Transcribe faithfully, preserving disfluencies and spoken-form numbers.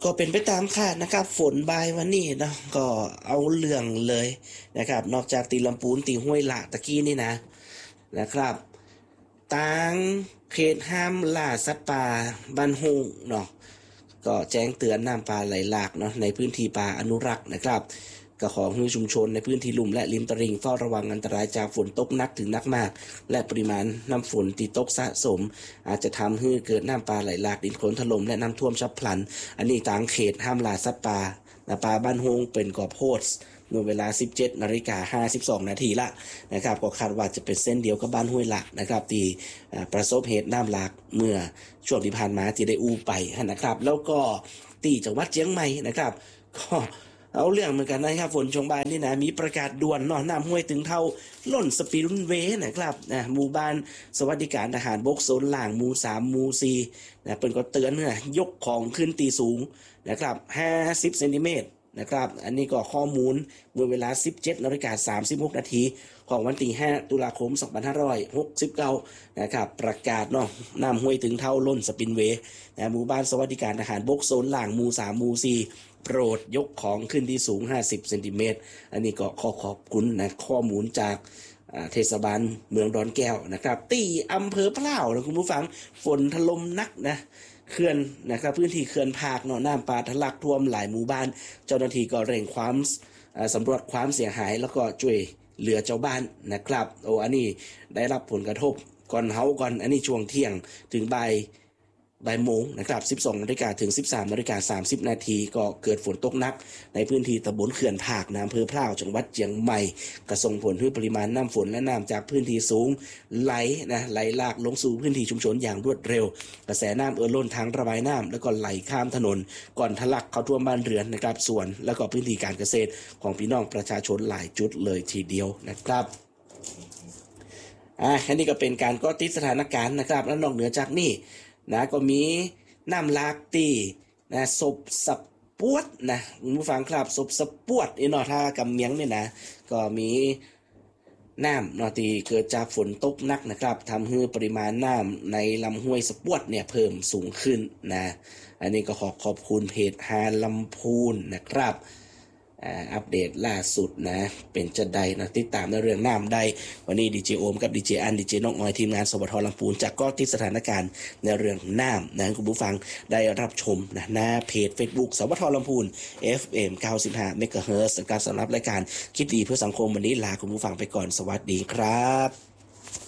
ก็เป็นไปตามคาดนะครับฝนบ่ายวันนี้เนาะก็เอาเรื่องเลยนะครับนอกจากตีลำปูนตีห้วยละตะกี้นี่นะนะครับต่างเขตห้ามล่าสัตว์ป่าบ้านฮงเนาะก็แจ้งเตือนน้ำปลาไหลหลากเนาะในพื้นที่ป่าอนุรักษ์นะครับก็ขอให้ชุมชนในพื้นที่ลุ่มและริมตลิ่งเฝ้าระวังอันตรายจากฝนตกหนักถึงหนักมากและปริมาณน้ำฝนที่ตกสะสมอาจจะทำให้เกิดน้ำป่าไหลหลากดินโคลนถล่มและน้ำท่วมฉับพลันอันนี้ต่างเขตห้ามล่าสัตว์ป่านาป่าบ้านฮงเป็นกอบโพสเมื่อเวลา สิบเจ็ดนาฬิกาห้าสิบสองนาทีละนะครับก็คาดว่าจะเป็นเส้นเดียวกับบ้านห้วยหลักนะครับที่ประสบเหตุน้ำหลากเมื่อช่วงที่ผ่านมาที่ได้อู้ไปนะครับแล้วก็ที่จังหวัดเชียงใหม่นะครับก็เอาเรื่องเหมือนกันนะครับฝนชงบานนี่นะมีประกาศด่วนเนาะน้ำห้วยถึงเท่าล้นสปีรุนเวนะครับนะหมู่บ้านสวัสดิการทหารบกโซนล่างหมู่สามหมู่สี่นะเป็นก็เตือนเนี่ยยกของขึ้นตีสูงนะครับห้าสิบเซนติเมตรนะครับอันนี้ก็ข้อมูลเมื่อเวลา สิบเจ็ดนาฬิกาสามสิบหกนาทีของวันที่ห้าตุลาคมสองพันห้าร้อยหกสิบเก้านะครับประกาศเนาะน้ำห้วยถึงเท่าล้นสปินเวย์นะหมู่บ้านสวัสดิการทหารบกโซนล่างหมู่สามหมู่สี่โปรดยกของขึ้นที่สูงห้าสิบเซนติเมตรอันนี้ก็ขอขอบคุณนะข้อมูลจากเทศบาลเมืองดอนแก้วนะครับตีอำเภอพร้าวนะคุณผู้ฟังฝนถล่มนักนะเขื่อนนะครับพื้นที่เขื่อนภาคเนาะน้ำป่าทะลักท่วมหลายหมู่บ้านเจ้าหน้าที่ก็เร่งความสำรวจความเสียหายแล้วก็ช่วยเหลือเจ้าบ้านนะครับโอ้อันนี้ได้รับผลกระทบก่อนเฮาก่อนอันนี้ช่วงเที่ยงถึงบ่ายบ่ายโมงนะครับสิบสองนาฬิกาถึง สิบสามนาฬิกาสามสิบนาทีก็เกิดฝนตกหนักในพื้นที่ตำบลเขื่อนภาคอำเภอพร้าวจังหวัดเชียงใหม่กระส่งผลให้ปริมาณน้ำฝนและน้ำจากพื้นที่สูงไหลนะไหลหลากลงสู่พื้นที่ชุมชนอย่างรวดเร็วกระแสน้ำเอ่อล้นทางระบายน้ำแล้วก็ไหลข้ามถนนก่อนทะลักเข้าท่วมบ้านเรือนนะครับส่วนแล้วก็พื้นที่การเกษตรของพี่น้องประชาชนหลายจุดเลยทีเดียวนะครับอ่าอันนี้ก็เป็นการก็ติดสถานการณ์นะครับและนอกเหนือจากนี้นะก็มีน้ำลากตีนะศพสะปวดนะคุณผู้ฟังครับศพสะปวดอีนอท่ากำเมียงเนี่ยนะก็มีน้ำนอตีเกิดจากฝนตกหนักนะครับทำให้ปริมาณน้ำในลำห้วยสะปวดเนี่ยเพิ่มสูงขึ้นนะอันนี้ก็ขอขอบคุณเพจฮาลำพูนนะครับอัปเดตล่าสุดนะเป็นจะใดนะติดตามในเรื่องน้ำได้วันนี้ดีเจโอมกับดีเจอันดีเจน้องออยทีมงานสวทลำพูนจากก็ติดสถานการณ์ในเรื่องน้ำนะคุณผู้ฟังได้รับชมนะหน้าเพจ Facebook สวทลำพูน เอฟ เอ็ม เก้าสิบห้า เมกะเฮิรตซ์การสำหรับรายการคิดดีเพื่อสังคมวันนี้ลาคุณผู้ฟังไปก่อนสวัสดีครับ